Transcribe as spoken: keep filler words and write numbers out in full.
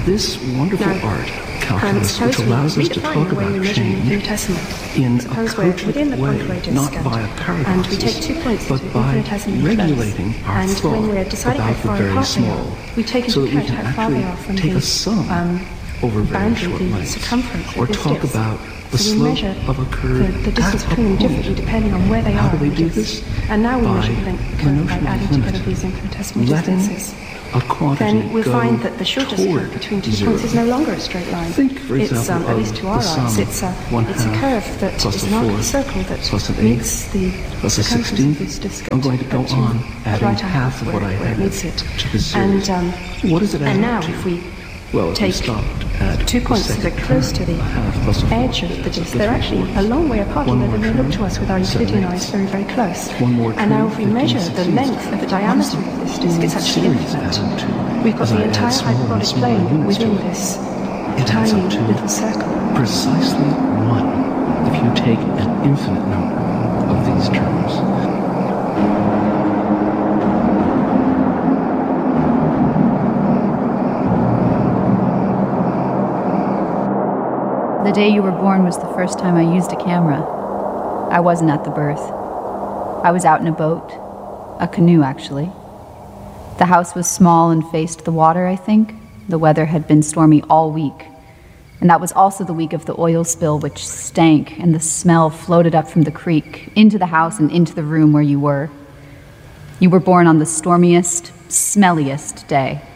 this wonderful Now, art, um, calculus, which suppose we allows us to redefine talk the way we about measure in the New change Testament. in a Suppose we're within the cogent way, point radius not scale, via and we take two paradoxes, points but into by infinitesimally regulating close. our And thought when we're deciding how about the far very apart they small, are, we take so into that we account can how far they actually are from take the a sum um, over very boundary, short the lengths, circumference or of this talk disc. about the So we slope measure of a curve the, the distance at a between them point. differently depending on where they How are. do they in the do disc. this? And now we By measure the length the curve by notion of adding limit. together these infinitesimal Letting distances. a quantity Then we'll go find that the shortest toward curve between two zero. points is no longer a straight line. Think, for it's example, um, at of least to our the sum eyes, it's a one it's a half curve that plus is a not a fourth circle that plus an meets eighth the plus a circumference sixteenth. of this disc. I'm going to go at two- on at adding right half of angles what I where, where it had meets it. to the series. And um, What does it add and now up to? if we Well, if we take stopped at two the points that second are close to term, the a half plus a fourth, edge of the that's disc, a they're three actually fourths. a long way apart, One although more they may look term, to us with our seven Euclidean eighths. eyes very, very close. One more And now term, if we measure the fifteen length of the sixteenths. diameter of this disc, it's actually Series infinite. adds up to, We've got as I the add entire smaller and hyperbolic smaller plane units to within it, this it adds tiny up to little circle. precisely one if you take an infinite number of these terms. The day you were born was the first time I used a camera. I wasn't at the birth. I was out in a boat, a canoe actually. The house was small and faced the water, I think. The weather had been stormy all week. And that was also the week of the oil spill, which stank, and the smell floated up from the creek, into the house and into the room where you were. You were born on the stormiest, smelliest day.